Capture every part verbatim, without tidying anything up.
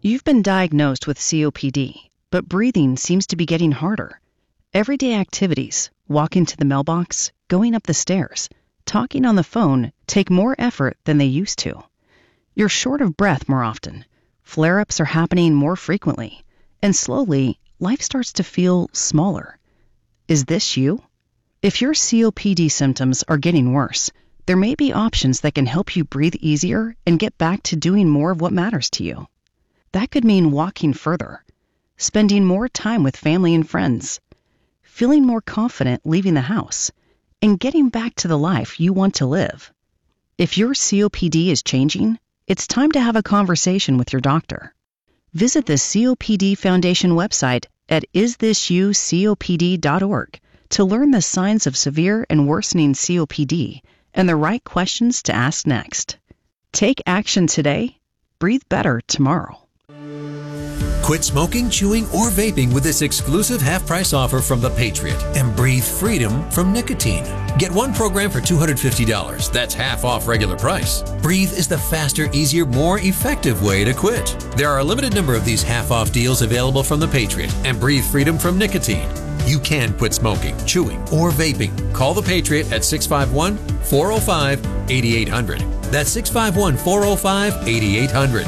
You've been diagnosed with C O P D, but breathing seems to be getting harder. Everyday activities, walking to the mailbox, going up the stairs, talking on the phone take more effort than they used to. You're short of breath more often. Flare-ups are happening more frequently. And slowly, life starts to feel smaller. Is this you? If your C O P D symptoms are getting worse, there may be options that can help you breathe easier and get back to doing more of what matters to you. That could mean walking further, spending more time with family and friends, feeling more confident leaving the house, and getting back to the life you want to live. If your C O P D is changing, it's time to have a conversation with your doctor. Visit the C O P D Foundation website at is this you C O P D dot org to learn the signs of severe and worsening C O P D and the right questions to ask next. Take action today. Breathe better tomorrow. Quit smoking, chewing, or vaping with this exclusive half-price offer from The Patriot and breathe freedom from nicotine. Get one program for two hundred fifty dollars. That's half off regular price. Breathe is the faster, easier, more effective way to quit. There are a limited number of these half-off deals available from The Patriot and breathe freedom from nicotine. You can quit smoking, chewing, or vaping. Call The Patriot at six five one, four oh five, eight eight hundred. That's six five one, four oh five, eight eight hundred.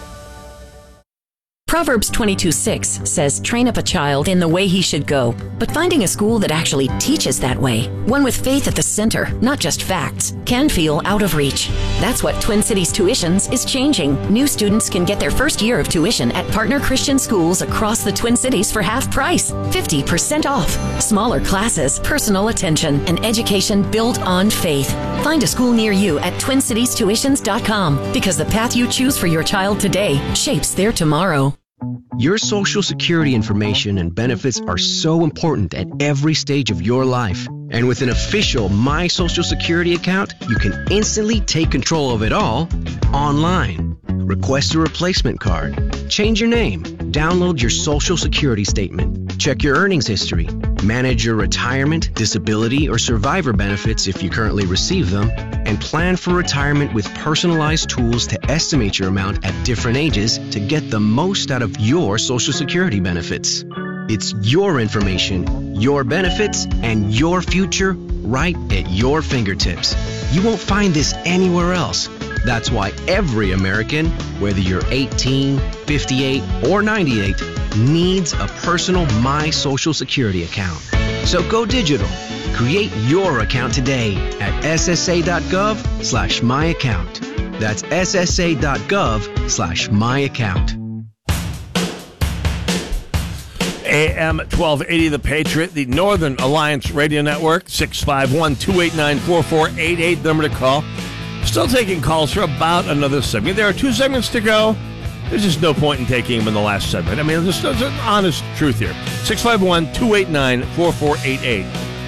Proverbs twenty-two six says, train up a child in the way he should go. But finding a school that actually teaches that way, one with faith at the center, not just facts, can feel out of reach. That's what Twin Cities Tuitions is changing. New students can get their first year of tuition at partner Christian schools across the Twin Cities for half price, fifty percent off. Smaller classes, personal attention, and education built on faith. Find a school near you at twin cities tuitions dot com because the path you choose for your child today shapes their tomorrow. Your Social Security information and benefits are so important at every stage of your life. And with an official My Social Security account, you can instantly take control of it all online. Request a replacement card, change your name, download your Social Security statement, check your earnings history, manage your retirement, disability, or survivor benefits if you currently receive them, and plan for retirement with personalized tools to estimate your amount at different ages to get the most out of your Social Security benefits. It's your information, your benefits, and your future right at your fingertips. You won't find this anywhere else. That's why every American, whether you're eighteen, fifty-eight, or ninety-eight, needs a personal My Social Security account. So go digital. Create your account today at S S A dot gov slash my account. That's S S A dot gov slash my account. A M twelve eighty The Patriot, the Northern Alliance Radio Network, six five one, two eight nine, four four eight eight, the number to call. Still taking calls for about another segment. There are two segments to go. There's just no point in taking them in the last segment. I mean, there's, there's an honest truth here. six five one, two eight nine, four four eight eight.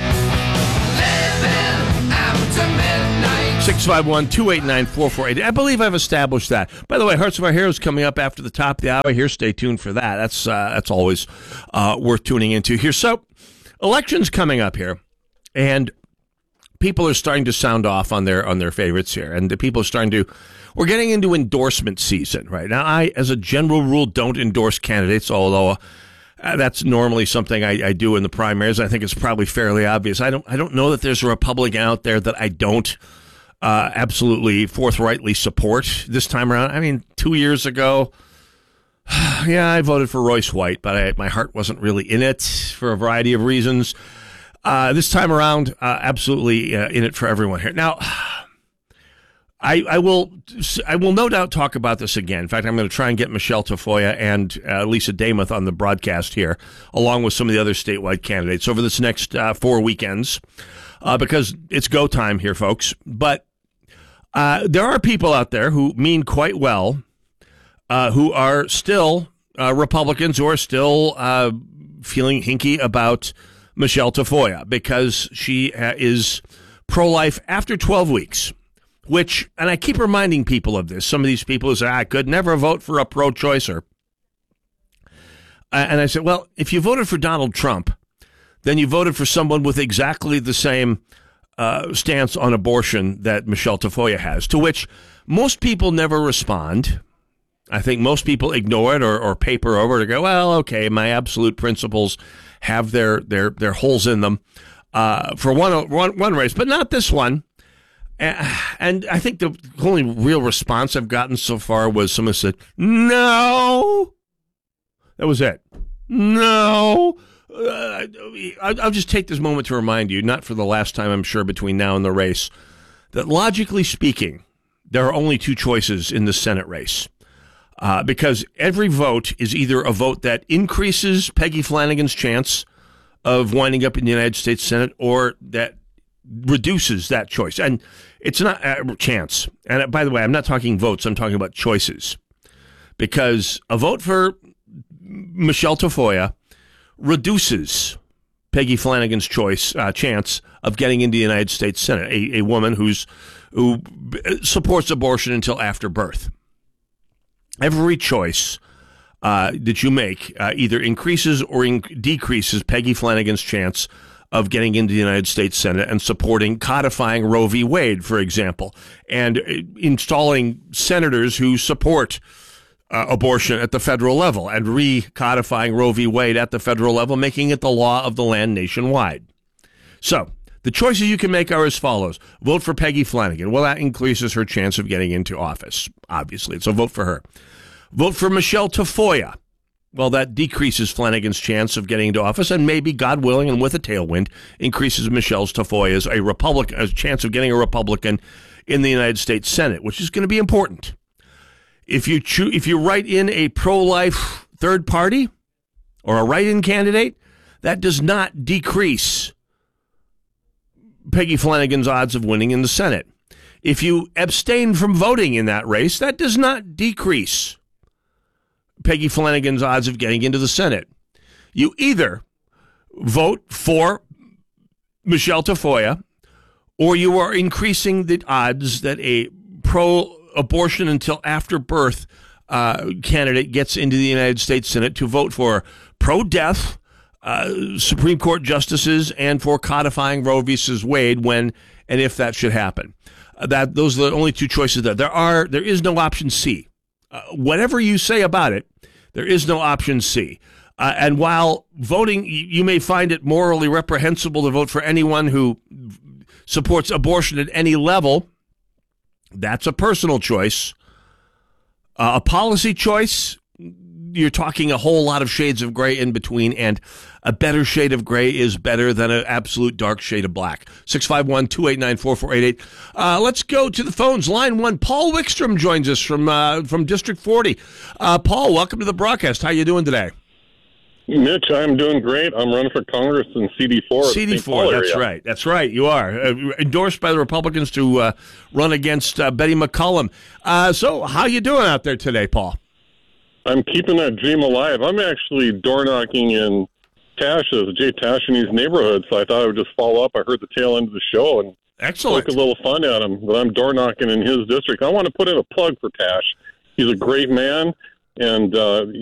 six five one, two eight nine, four four eight eight. I believe I've established that. By the way, Hearts of Our Heroes coming up after the top of the hour here. Stay tuned for that. That's uh, that's always uh, worth tuning into here. So, elections coming up here, and people are starting to sound off on their on their favorites here, and the people are starting to. We're getting into endorsement season right now. I, as a general rule, don't endorse candidates, although uh, that's normally something I, I do in the primaries. I think it's probably fairly obvious. I don't I don't know that there's a Republican out there that I don't uh, absolutely forthrightly support this time around. I mean, two years ago, yeah, I voted for Royce White, but I, my heart wasn't really in it for a variety of reasons. Uh, this time around, uh, absolutely uh, in it for everyone here. Now, I, I will I will no doubt talk about this again. In fact, I'm going to try and get Michelle Tafoya and uh, Lisa Damuth on the broadcast here, along with some of the other statewide candidates over this next uh, four weekends, uh, because it's go time here, folks. But uh, there are people out there who mean quite well, uh, who are still uh, Republicans who are still uh, feeling hinky about Michelle Tafoya because she uh, is pro-life after twelve weeks. Which, and I keep reminding people of this. Some of these people who say, I could never vote for a pro-choicer. Uh, and I said, well, if you voted for Donald Trump, then you voted for someone with exactly the same uh, stance on abortion that Michelle Tafoya has, to which most people never respond. I think most people ignore it or, or paper over to go, well, okay, my absolute principles have their their their holes in them uh, for one, one one race, but not this one. And I think the only real response I've gotten so far was someone said, no. That was it. No. Uh, I'll just take this moment to remind you, not for the last time, I'm sure, between now and the race, that logically speaking, there are only two choices in the Senate race. Uh, because every vote is either a vote that increases Peggy Flanagan's chance of winding up in the United States Senate or that reduces that choice. And it's not a chance. And by the way, I'm not talking votes. I'm talking about choices. Because a vote for Michelle Tafoya reduces Peggy Flanagan's choice uh, chance of getting into the United States Senate, a, a woman who's who supports abortion until after birth. Every choice uh, that you make uh, either increases or in- decreases Peggy Flanagan's chance of getting into the United States Senate and supporting codifying Roe v. Wade, for example, and uh, installing senators who support uh, abortion at the federal level and re-codifying Roe v. Wade at the federal level, making it the law of the land nationwide. So the choices you can make are as follows. Vote for Peggy Flanagan. Well, that increases her chance of getting into office, obviously. So vote for her. Vote for Michelle Tafoya. Well, that decreases Flanagan's chance of getting into office and maybe, God willing, and with a tailwind, increases Michelle Tafoya's a Republican, a chance of getting a Republican in the United States Senate, which is going to be important. If you cho- if you write in a pro-life third party or a write-in candidate, that does not decrease Peggy Flanagan's odds of winning in the Senate. If you abstain from voting in that race, that does not decrease Peggy Flanagan's odds of getting into the Senate. You either vote for Michelle Tafoya or you are increasing the odds that a pro-abortion until after birth uh, candidate gets into the United States Senate to vote for pro-death Uh, Supreme Court justices and for codifying Roe v. Wade when and if that should happen. Uh, that those are the only two choices there. There are there is no option C. Uh, whatever you say about it, there is no option C. Uh, and while voting, you may find it morally reprehensible to vote for anyone who supports abortion at any level. That's a personal choice. Uh, a policy choice, you're talking a whole lot of shades of gray in between, and a better shade of gray is better than an absolute dark shade of black. six five one, two eight nine, four four eight eight. Uh, let's go to the phones. Line one, Paul Wickstrom joins us from uh, from District forty. Uh, Paul, welcome to the broadcast. How you doing today? Mitch, I'm doing great. I'm running for Congress in C D four. C D four, that's area. right. That's right. You are. Uh, endorsed by the Republicans to uh, run against uh, Betty McCollum. Uh, so how you doing out there today, Paul? I'm keeping that dream alive. I'm actually door knocking in Tash's, Jay Tashini's neighborhood, so I thought I would just follow up. I heard the tail end of the show and Excellent. took a little fun at him, but I'm door knocking in his district. I want to put in a plug for Tash. He's a great man, and uh,